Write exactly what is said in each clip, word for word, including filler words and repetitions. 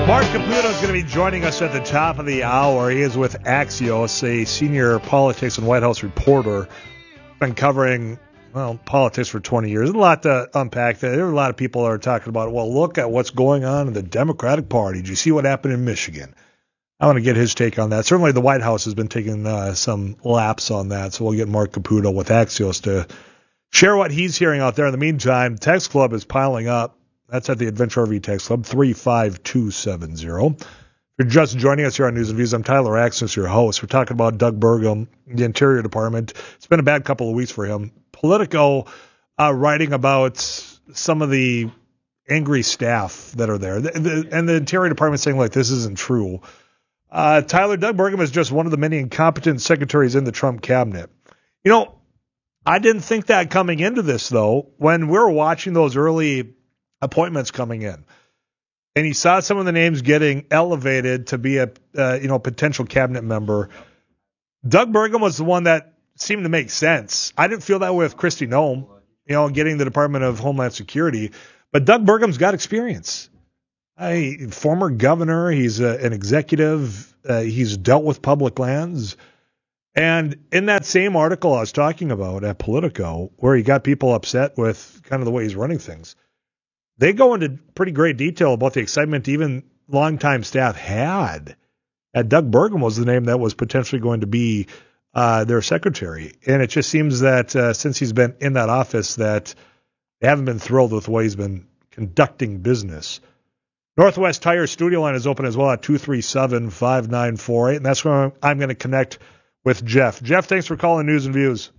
Mark Caputo is going to be joining us at the top of the hour. He is with Axios, a senior politics and White House reporter. Been covering, well, politics for twenty years. A lot to unpack there. There are a lot of people that are talking about, well, look at what's going on in the Democratic Party. Did you see what happened in Michigan? I want to get his take on that. Certainly the White House has been taking uh, some laps on that, so we'll get Mark Caputo with Axios to share what he's hearing out there. In the meantime, Text Club is piling up. That's at the Adventure R V Text Club, three five two seven zero. If you're just joining us here on News and Views, I'm Tyler Axis, your host. We're talking about Doug Burgum, the Interior Department. It's been a bad couple of weeks for him. Politico uh, writing about some of the angry staff that are there. The, the, and the Interior Department saying, like, this isn't true. Uh, Tyler, Doug Burgum is just one of the many incompetent secretaries in the Trump cabinet. You know, I didn't think that coming into this, though. When we were watching those early appointments coming in, and he saw some of the names getting elevated to be a uh, you know potential cabinet member, Doug Burgum was the one that seemed to make sense. I didn't feel that way with Kristi Noem, you know, getting the Department of Homeland Security, but Doug Burgum's got experience. I, former governor, he's a, an executive, uh, he's dealt with public lands. And in that same article I was talking about at Politico, where he got people upset with kind of the way he's running things, they go into pretty great detail about the excitement even longtime staff had. And Doug Burgum was the name that was potentially going to be uh, their secretary. And it just seems that uh, since he's been in that office that they haven't been thrilled with the way he's been conducting business. Northwest Tire studio line is open as well at two three seven, five nine four eight. And that's where I'm going to connect with Jeff. Jeff, thanks for calling News and Views.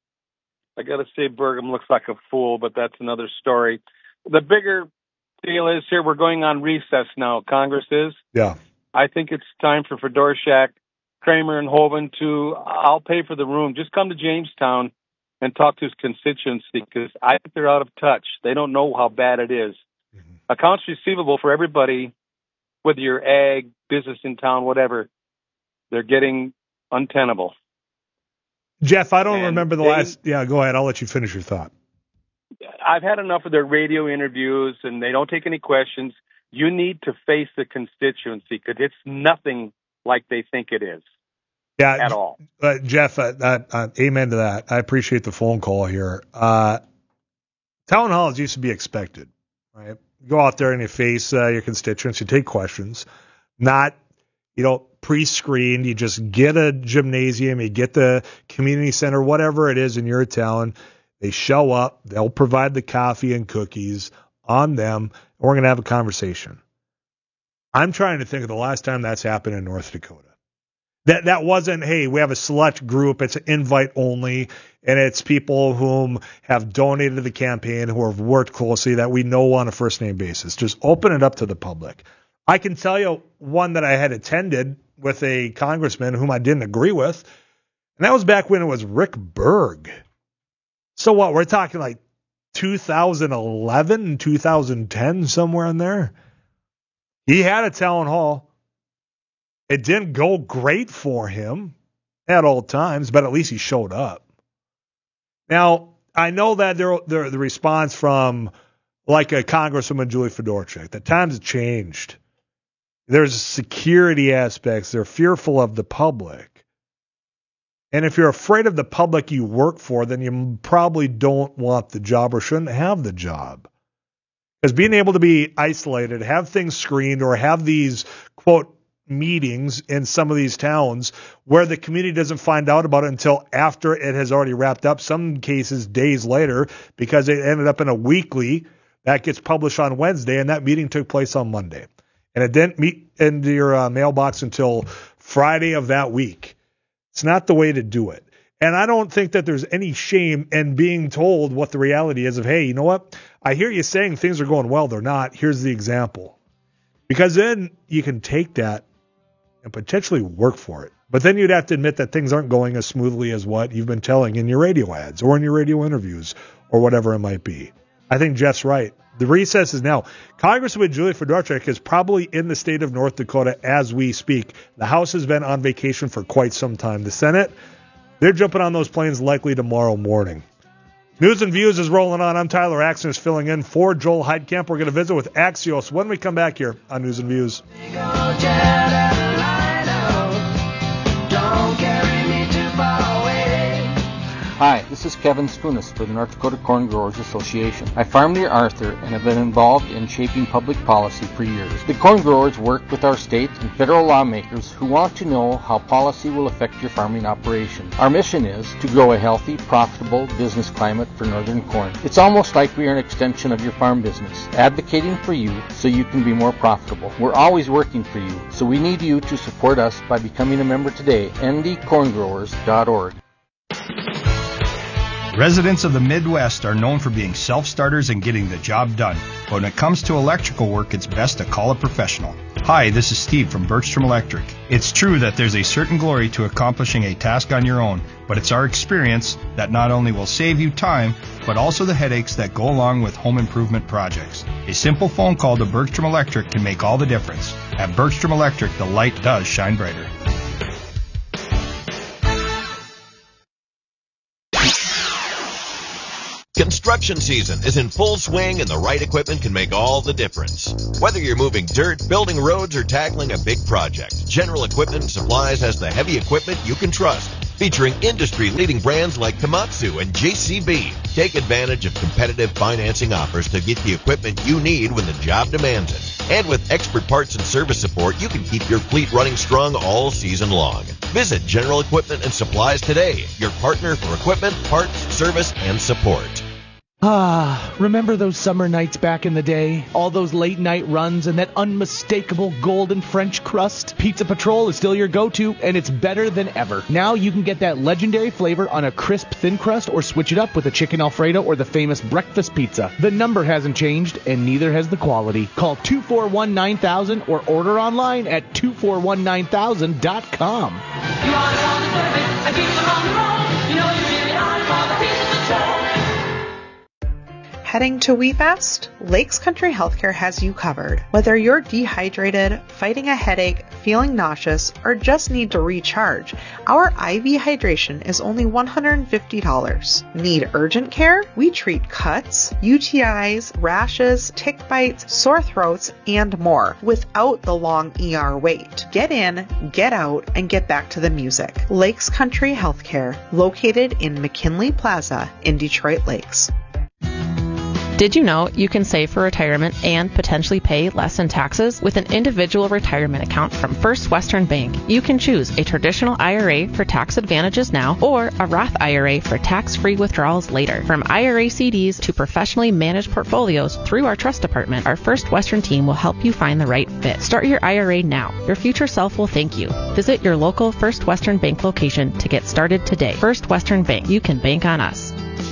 I got to say Burgum looks like a fool, but that's another story. The bigger deal is here we're going on recess now. Congress is. Yeah. I think it's time for Fedorchak, Kramer, and Hoeven to, I'll pay for the room. Just come to Jamestown and talk to his constituency because I think they're out of touch. They don't know how bad it is. Mm-hmm. Accounts receivable for everybody, whether you're ag, business in town, whatever, they're getting untenable. Jeff, I don't and remember the they, last. Yeah, go ahead. I'll let you finish your thought. I've had enough of their radio interviews, and they don't take any questions. You need to face the constituency because it's nothing like they think it is. Yeah, at all. Uh, Jeff, uh, uh, uh, amen to that. I appreciate the phone call here. Uh, town halls used to be expected, right? You go out there and you face uh, your constituents. You take questions, not you know pre-screened. You just get a gymnasium, you get the community center, whatever it is in your town. They show up, they'll provide the coffee and cookies on them, and we're going to have a conversation. I'm trying to think of the last time that's happened in North Dakota. That that wasn't, hey, we have a select group, it's invite only, and it's people whom have donated to the campaign, who have worked closely, that we know on a first-name basis. Just open it up to the public. I can tell you one that I had attended with a congressman whom I didn't agree with, and that was back when it was Rick Berg. So what, we're talking like two thousand eleven, two thousand ten, somewhere in there. He had a town hall. It didn't go great for him at all times, but at least he showed up. Now, I know that there, there, the response from like a Congresswoman Julie Fedorchak, the times have changed. There's security aspects. They're fearful of the public. And if you're afraid of the public you work for, then you probably don't want the job or shouldn't have the job. Because being able to be isolated, have things screened, or have these, quote, meetings in some of these towns where the community doesn't find out about it until after it has already wrapped up, some cases days later, because it ended up in a weekly that gets published on Wednesday, and that meeting took place on Monday. And it didn't meet into your uh, mailbox until Friday of that week. It's not the way to do it. And I don't think that there's any shame in being told what the reality is of, hey, you know what? I hear you saying things are going well. They're not. Here's the example. Because then you can take that and potentially work for it. But then you'd have to admit that things aren't going as smoothly as what you've been telling in your radio ads or in your radio interviews or whatever it might be. I think Jeff's right. The recess is now. Congresswoman Julie Fedorchak is probably in the state of North Dakota as we speak. The House has been on vacation for quite some time. The Senate, they're jumping on those planes likely tomorrow morning. News and Views is rolling on. I'm Tyler Axon, is filling in for Joel Heidkamp. We're going to visit with Axios when we come back here on News and Views. Hi, this is Kevin Skunas for the North Dakota Corn Growers Association. I farm near Arthur and have been involved in shaping public policy for years. The corn growers work with our state and federal lawmakers who want to know how policy will affect your farming operation. Our mission is to grow a healthy, profitable business climate for northern corn. It's almost like we are an extension of your farm business, advocating for you so you can be more profitable. We're always working for you, so we need you to support us by becoming a member today. N D corn growers dot org. Residents of the Midwest are known for being self-starters and getting the job done. But when it comes to electrical work, it's best to call a professional. Hi, this is Steve from Bergstrom Electric. It's true that there's a certain glory to accomplishing a task on your own, but it's our experience that not only will save you time, but also the headaches that go along with home improvement projects. A simple phone call to Bergstrom Electric can make all the difference. At Bergstrom Electric, the light does shine brighter. Construction season is in full swing, and the right equipment can make all the difference. Whether you're moving dirt, building roads, or tackling a big project, General Equipment and Supplies has the heavy equipment you can trust. Featuring industry-leading brands like Komatsu and J C B. Take advantage of competitive financing offers to get the equipment you need when the job demands it. And with expert parts and service support, you can keep your fleet running strong all season long. Visit General Equipment and Supplies today, your partner for equipment, parts, service, and support. Ah, remember those summer nights back in the day? All those late night runs and that unmistakable golden French crust? Pizza Patrol is still your go-to, and it's better than ever. Now you can get that legendary flavor on a crisp thin crust, or switch it up with a chicken Alfredo or the famous breakfast pizza. The number hasn't changed, and neither has the quality. Call two four one nine thousand or order online at two four one nine thousand dot com. You are on the service, I keep them on the road. You know you really are for the Pizza Patrol. Heading to WeFest? Lakes Country Healthcare has you covered. Whether you're dehydrated, fighting a headache, feeling nauseous, or just need to recharge, our I V hydration is only one hundred fifty dollars. Need urgent care? We treat cuts, U T Is, rashes, tick bites, sore throats, and more without the long E R wait. Get in, get out, and get back to the music. Lakes Country Healthcare, located in McKinley Plaza in Detroit Lakes. Did you know you can save for retirement and potentially pay less in taxes with an individual retirement account from First Western Bank? You can choose a traditional I R A for tax advantages now, or a Roth I R A for tax-free withdrawals later. From I R A C Ds to professionally managed portfolios through our trust department, our First Western team will help you find the right fit. Start your I R A now. Your future self will thank you. Visit your local First Western Bank location to get started today. First Western Bank. You can bank on us.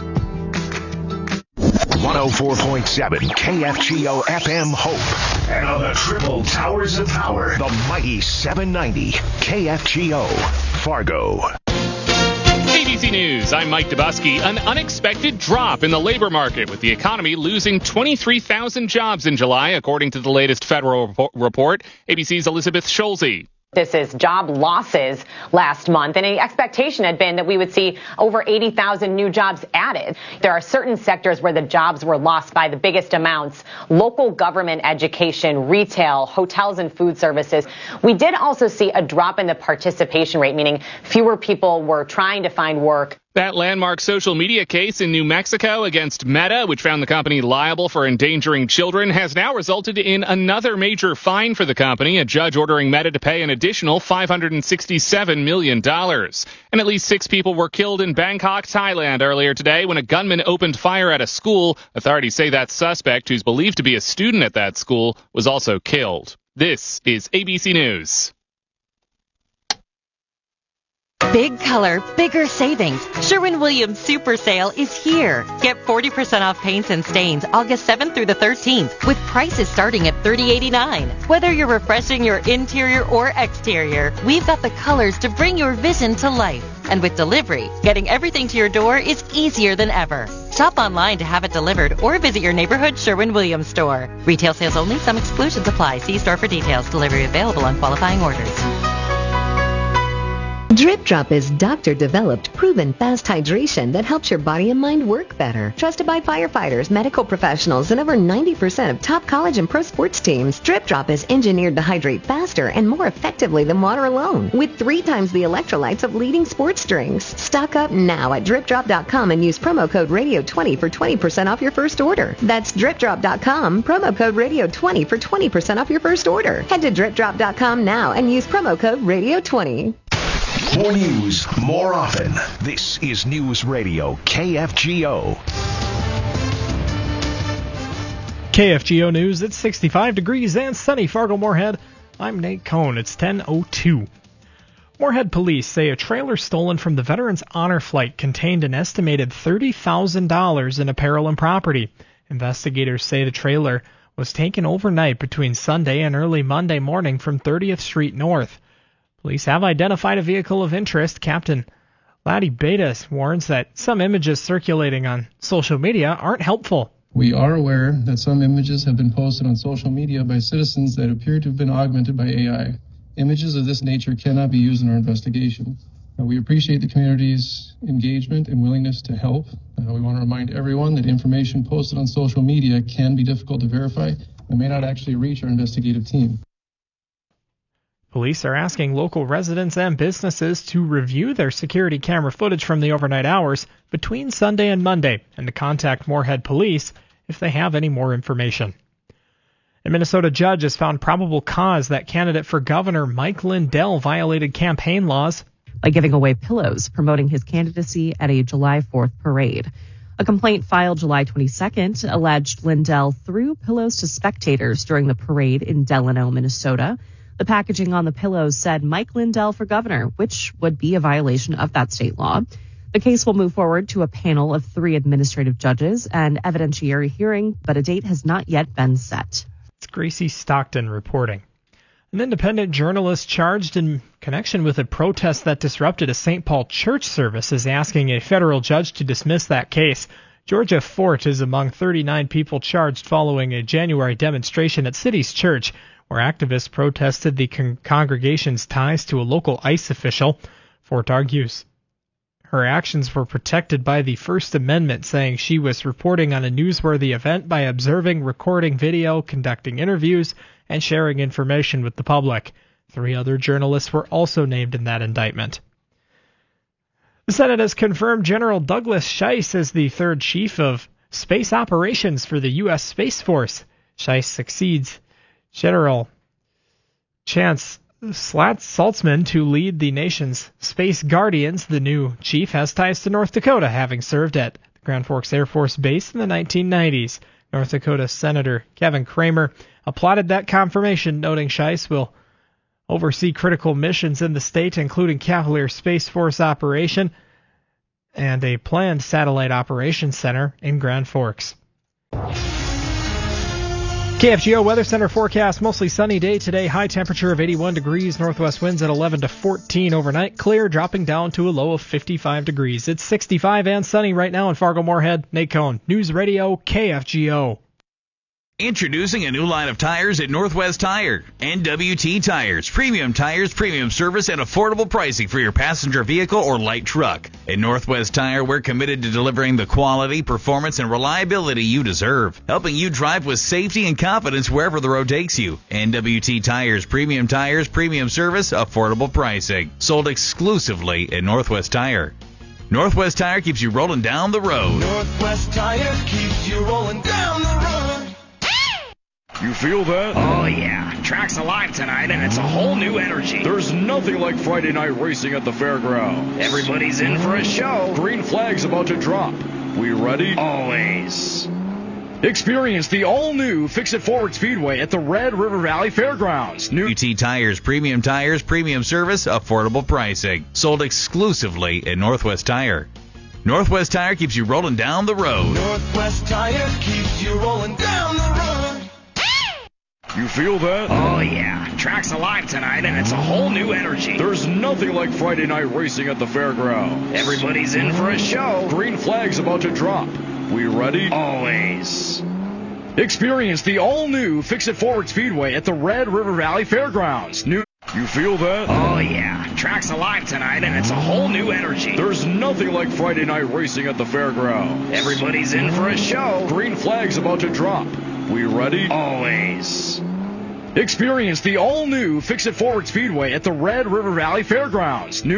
one oh four point seven K F G O F M Hope. And on the triple towers of power, the mighty seven ninety K F G O Fargo. A B C News, I'm Mike Dubusky. An unexpected drop in the labor market, with the economy losing twenty-three thousand jobs in July, according to the latest federal report. A B C's Elizabeth Scholze. This is job losses last month, and the expectation had been that we would see over eighty thousand new jobs added. There are certain sectors where the jobs were lost by the biggest amounts: local government, education, retail, hotels, and food services. We did also see a drop in the participation rate, meaning fewer people were trying to find work. That landmark social media case in New Mexico against Meta, which found the company liable for endangering children, has now resulted in another major fine for the company, a judge ordering Meta to pay an additional five hundred sixty-seven million dollars. And at least six people were killed in Bangkok, Thailand earlier today when a gunman opened fire at a school. Authorities say that suspect, who's believed to be a student at that school, was also killed. This is A B C News. Big color, bigger savings. Sherwin-Williams Super Sale is here. Get forty percent off paints and stains August seventh through the thirteenth, with prices starting at thirty dollars and eighty-nine cents. Whether you're refreshing your interior or exterior, we've got the colors to bring your vision to life. And with delivery, getting everything to your door is easier than ever. Shop online to have it delivered or visit your neighborhood Sherwin-Williams store. Retail sales only. Some exclusions apply. See store for details. Delivery available on qualifying orders. Drip Drop is doctor-developed, proven fast hydration that helps your body and mind work better. Trusted by firefighters, medical professionals, and over ninety percent of top college and pro sports teams, Drip Drop is engineered to hydrate faster and more effectively than water alone, with three times the electrolytes of leading sports drinks. Stock up now at drip drop dot com and use promo code radio twenty for twenty percent off your first order. That's drip drop dot com, promo code radio twenty for twenty percent off your first order. Head to drip drop dot com now and use promo code radio twenty. More news, more often. This is News Radio K F G O. K F G O News, it's sixty-five degrees and sunny Fargo-Moorhead. I'm Nate Cohn. It's ten oh two. Moorhead police say a trailer stolen from the Veterans Honor Flight contained an estimated thirty thousand dollars in apparel and property. Investigators say the trailer was taken overnight between Sunday and early Monday morning from thirtieth Street North. Police have identified a vehicle of interest. Captain Laddie Betas warns that some images circulating on social media aren't helpful. We are aware that some images have been posted on social media by citizens that appear to have been augmented by A I. Images of this nature cannot be used in our investigation. Uh, we appreciate the community's engagement and willingness to help. Uh, we want to remind everyone that information posted on social media can be difficult to verify and may not actually reach our investigative team. Police are asking local residents and businesses to review their security camera footage from the overnight hours between Sunday and Monday and to contact Moorhead Police if they have any more information. A Minnesota judge has found probable cause that candidate for governor Mike Lindell violated campaign laws by giving away pillows promoting his candidacy at a July fourth parade. A complaint filed July twenty-second alleged Lindell threw pillows to spectators during the parade in Delano, Minnesota. The packaging on the pillows said Mike Lindell for governor, which would be a violation of that state law. The case will move forward to a panel of three administrative judges and evidentiary hearing, but a date has not yet been set. It's Gracie Stockton reporting. An independent journalist charged in connection with a protest that disrupted a Saint Paul church service is asking a federal judge to dismiss that case. Georgia Fort is among thirty-nine people charged following a January demonstration at City's Church, where activists protested the con- congregation's ties to a local ICE official. Fort argues her actions were protected by the First Amendment, saying she was reporting on a newsworthy event by observing, recording video, conducting interviews, and sharing information with the public. Three other journalists were also named in that indictment. The Senate has confirmed General Douglas Schiess as the third chief of space operations for the U S Space Force. Schiess succeeds General Chance Saltzman to lead the nation's Space Guardians. The new chief has ties to North Dakota, having served at Grand Forks Air Force Base in the nineteen nineties. North Dakota Senator Kevin Cramer applauded that confirmation, noting Schiess will oversee critical missions in the state, including Cavalier Space Force operation and a planned satellite operations center in Grand Forks. K F G O Weather Center forecast, mostly sunny day today, high temperature of eighty-one degrees, northwest winds at eleven to fourteen overnight, clear, dropping down to a low of fifty-five degrees. It's sixty-five and sunny right now in Fargo-Moorhead. Nate Cohn, News Radio K F G O. Introducing a new line of tires at Northwest Tire. N W T Tires. Premium tires, premium service, and affordable pricing for your passenger vehicle or light truck. At Northwest Tire, we're committed to delivering the quality, performance, and reliability you deserve, helping you drive with safety and confidence wherever the road takes you. N W T Tires. Premium tires, premium service, affordable pricing. Sold exclusively at Northwest Tire. Northwest Tire keeps you rolling down the road. Northwest Tire keeps you rolling down the road. You feel that? Oh, yeah. Track's alive tonight, and it's a whole new energy. There's nothing like Friday night racing at the fairground. Everybody's in for a show. Green flag's about to drop. We ready? Always. Experience the all-new Fix-It Forward Speedway at the Red River Valley Fairgrounds. New T Tires, premium tires, premium service, affordable pricing. Sold exclusively at Northwest Tire. Northwest Tire keeps you rolling down the road. Northwest Tire keeps you rolling down the road. You feel that? Oh, yeah. Track's alive tonight, and it's a whole new energy. There's nothing like Friday night racing at the fairground. Everybody's in for a show. Green flag's about to drop. We ready? Always. Experience the all-new Fix-It Forward Speedway at the Red River Valley Fairgrounds. New You feel that? Oh, yeah. Track's alive tonight, and it's a whole new energy. There's nothing like Friday night racing at the fairground. Everybody's in for a show. Green flag's about to drop. We ready? Always. Experience the all-new Fix-It Forward Speedway at the Red River Valley Fairgrounds. New